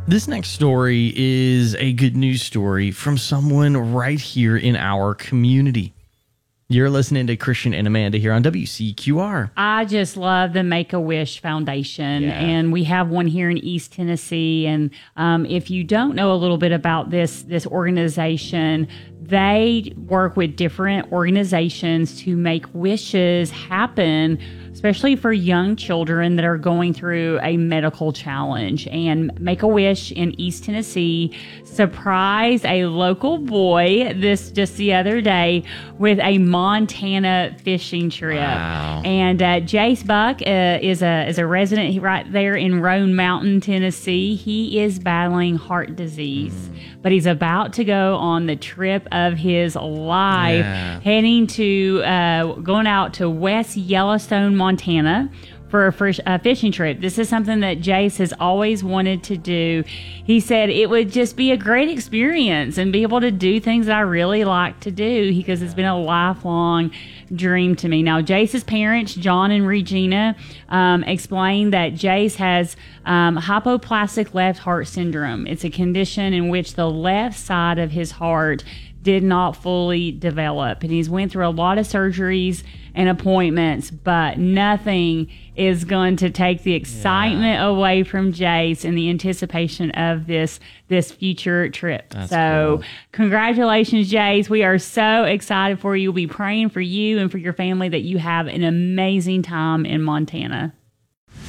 This next story is a good news story from someone right here in our community. You're listening to Christian and Amanda here on WCQR. I just love the Make-A-Wish Foundation, Yeah. and we have one here in East Tennessee. And if you don't know a little bit about this organization, they work with different organizations to make wishes happen, especially for young children that are going through a medical challenge. And Make-A-Wish in East Tennessee surprised a local boy just the other day with a Montana fishing trip. Wow. And Jace Buck is a resident right there in Roan Mountain, Tennessee. He is battling heart disease, but he's about to go on the trip of his life, heading to going out to West Yellowstone, Montana, for a fishing trip. This is something that Jace has always wanted to do. He said it would just be a great experience and be able to do things that I really like to do, because it's been a lifelong dream to me. Now, Jace's parents, John and Regina, explained that Jace has hypoplastic left heart syndrome. It's a condition in which the left side of his heart did not fully develop, and he's went through a lot of surgeries and appointments, but nothing is going to take the excitement away from Jace and the anticipation of this future trip. That's so cool. Congratulations, Jace. We are so excited for you. We'll be praying for you and for your family that you have an amazing time in Montana.